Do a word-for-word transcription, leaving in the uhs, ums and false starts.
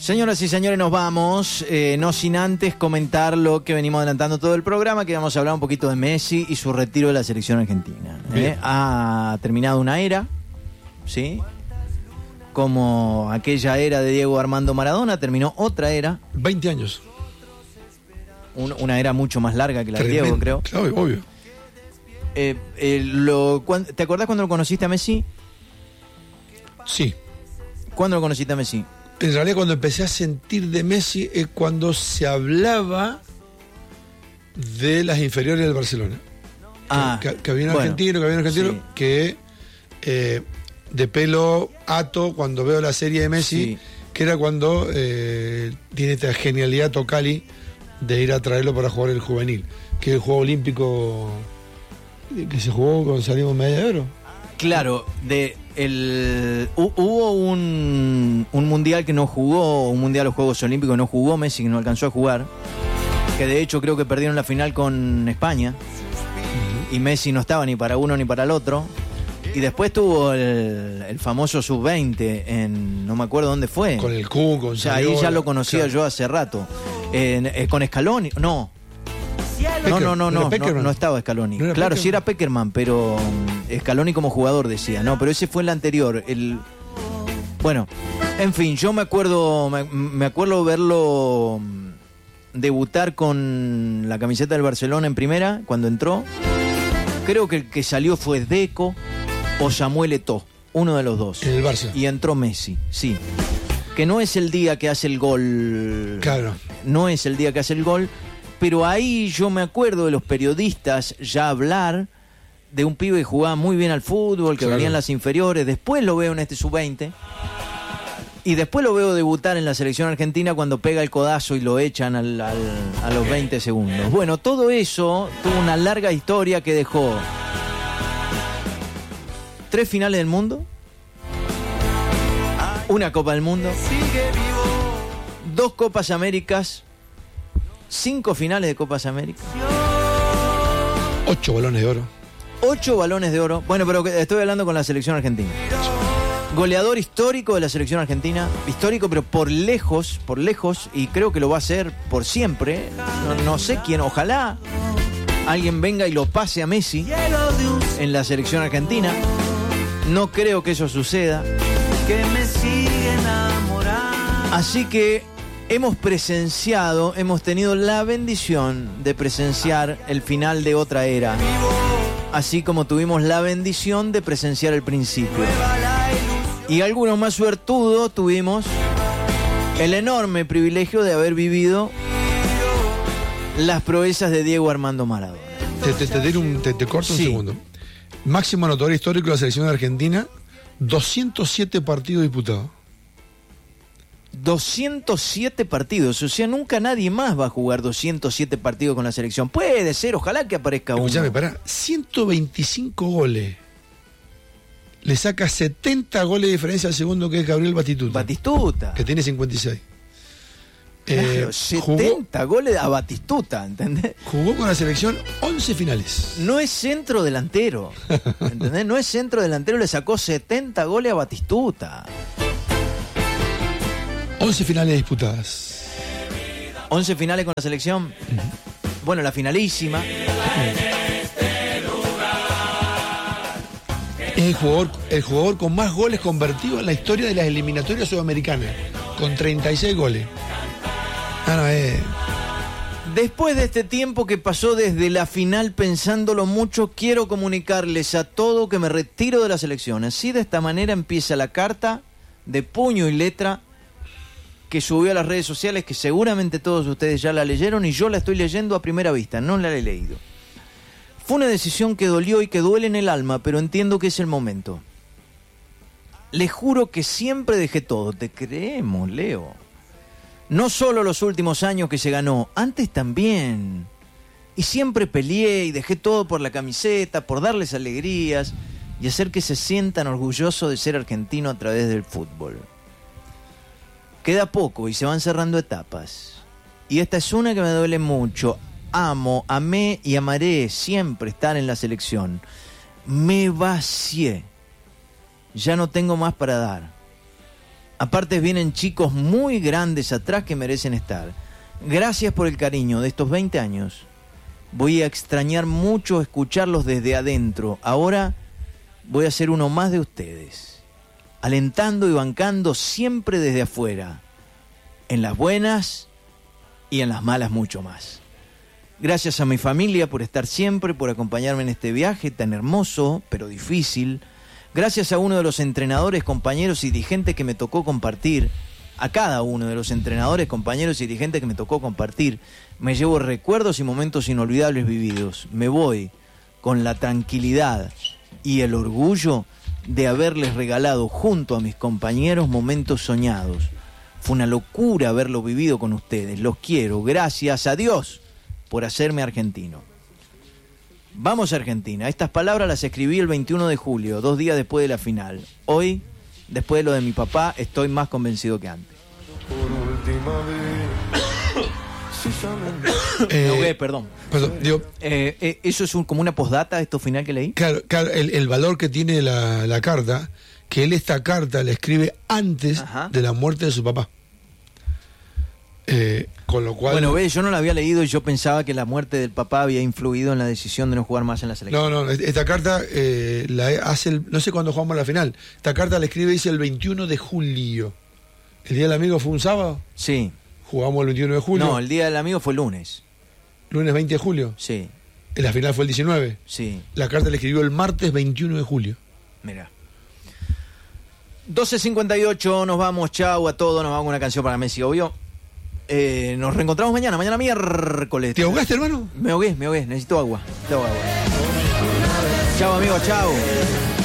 Señoras y señores, nos vamos, eh, no sin antes comentar lo que venimos adelantando todo el programa, que vamos a hablar un poquito de Messi y su retiro de la selección argentina. ¿eh? Ha terminado una era, ¿sí? Como aquella era de Diego Armando Maradona, terminó otra era. veinte años. Un, una era mucho más larga que la Tremendo. de Diego, creo. Claro, obvio. Eh, eh, lo, ¿Te acordás cuando lo conociste a Messi? Sí. ¿Cuándo lo conociste a Messi? En realidad, cuando empecé a sentir de Messi es cuando se hablaba de las inferiores del Barcelona. Ah, que, que había un bueno, argentino, que había un argentino sí. que eh, de pelo ato, cuando veo la serie de Messi, Sí. que era cuando eh, tiene esta genialidad Tocali de ir a traerlo para jugar el juvenil, que es el juego olímpico que se jugó cuando salimos medalla de oro. Claro, de el hu- hubo un, un mundial que no jugó, un mundial de los Juegos Olímpicos que no jugó Messi, que no alcanzó a jugar, que de hecho creo que perdieron la final con España, uh-huh. y Messi no estaba ni para uno ni para el otro, y después tuvo el, el famoso sub veinte en, no me acuerdo dónde fue. Con el Q, con O sea, ahí ya lo conocía claro. yo hace rato. En, eh, con Scaloni, no. No, no, no, no, no, no estaba Scaloni. ¿No era claro, Peckerman? sí era Peckerman, pero um, Scaloni como jugador decía, no, pero ese fue el anterior. El... Bueno, en fin, yo me acuerdo, me, me acuerdo verlo um, debutar con la camiseta del Barcelona en primera, cuando entró. Creo que el que salió fue Deco o Samuel Eto'o, uno de los dos. En el Barça. Y entró Messi, sí. Que no es el día que hace el gol. Claro. No es el día que hace el gol. Pero ahí yo me acuerdo de los periodistas ya hablar de un pibe que jugaba muy bien al fútbol, que claro. venía en las inferiores. Después lo veo en este sub veinte. Y después lo veo debutar en la selección argentina cuando pega el codazo y lo echan al, al, a los veinte segundos. Bueno, todo eso tuvo una larga historia que dejó tres finales del mundo, una Copa del Mundo, dos Copas Américas, cinco finales de Copas Américas, Ocho balones de oro. ocho balones de oro. Bueno, pero estoy hablando con la selección argentina. Goleador histórico de la selección argentina, histórico pero por lejos, por lejos, y creo que lo va a hacer por siempre. No, no sé quién, ojalá alguien venga y lo pase a Messi en la selección argentina. No creo que eso suceda. Así que hemos presenciado, hemos tenido la bendición de presenciar el final de otra era, así como tuvimos la bendición de presenciar el principio. Y algunos más suertudos tuvimos el enorme privilegio de haber vivido las proezas de Diego Armando Maradona. Te, te, te, un, te, te corto Sí. un segundo. Máximo anotador histórico de la selección de Argentina, doscientos siete partidos disputados. doscientos siete partidos, o sea, nunca nadie más va a jugar doscientos siete partidos con la selección. Puede ser, ojalá que aparezca uno. Escuchame, pará, ciento veinticinco goles. Le saca setenta goles de diferencia al segundo, que es Gabriel Batistuta. Batistuta. Que tiene cincuenta y seis. Claro, Eh, setenta jugó, goles a Batistuta, ¿entendés? jugó con la selección once finales. No es centro delantero, ¿entendés? No es centro delantero, le sacó setenta goles a Batistuta. once finales disputadas. once finales con la selección. Uh-huh. Bueno, la finalísima. Es el jugador, el jugador con más goles convertidos en la historia de las eliminatorias sudamericanas, con treinta y seis goles. Ah, no, eh. Después de este tiempo que pasó desde la final pensándolo mucho, quiero comunicarles a todos que me retiro de la selección. Así de esta manera empieza la carta de puño y letra que subió a las redes sociales, que seguramente todos ustedes ya la leyeron y yo la estoy leyendo a primera vista, no la he leído. Fue una decisión que dolió y que duele en el alma, pero entiendo que es el momento. Les juro que siempre dejé todo, te creemos, Leo. No solo los últimos años que se ganó, antes también. Y siempre peleé y dejé todo por la camiseta, por darles alegrías y hacer que se sientan orgullosos de ser argentino a través del fútbol. Queda poco y se van cerrando etapas. Y esta es una que me duele mucho. Amo, amé y amaré siempre estar en la selección. Me vacié. Ya no tengo más para dar. Aparte vienen chicos muy grandes atrás que merecen estar. Gracias por el cariño de estos veinte años. Voy a extrañar mucho escucharlos desde adentro. Ahora voy a ser uno más de ustedes, alentando y bancando siempre desde afuera, en las buenas y en las malas mucho más. Gracias a mi familia por estar siempre, por acompañarme en este viaje tan hermoso, pero difícil. Gracias a uno de los entrenadores, compañeros y dirigentes que me tocó compartir, a cada uno de los entrenadores, compañeros y dirigentes que me tocó compartir, me llevo recuerdos y momentos inolvidables vividos. Me voy con la tranquilidad y el orgullo de haberles regalado junto a mis compañeros momentos soñados. Fue una locura haberlo vivido con ustedes. Los quiero. Gracias a Dios por hacerme argentino. Vamos a Argentina. Estas palabras las escribí el veintiuno de julio, dos días después de la final. Hoy, después de lo de mi papá, estoy más convencido que antes. Eh, Me ahogué, perdón. perdón digo, eh, eh, ¿Eso es un, como una postdata, esto final que leí? Claro, claro el, el valor que tiene la, la carta, que él esta carta la escribe antes Ajá. de la muerte de su papá. Eh, con lo cual... Bueno, ve, yo no la había leído y yo pensaba que la muerte del papá había influido en la decisión de no jugar más en la selección. No, no, esta carta eh, la hace, el, no sé cuándo jugamos la final. Esta carta la escribe, dice, el veintiuno de julio. ¿El Día del Amigo fue un sábado? Sí. ¿Jugamos el veintiuno de julio? No, el Día del Amigo fue lunes. ¿Lunes veinte de julio? Sí. ¿La final fue el diecinueve? Sí. La carta la escribió el martes veintiuno de julio. Mira. doce cincuenta y ocho, nos vamos, chau a todos, nos vamos con una canción para Messi, obvio. Eh, nos reencontramos mañana, mañana miércoles. ¿Te ahogaste, hermano? Me ahogué, me ahogué, necesito agua. Necesito agua. Chau, amigo, chau.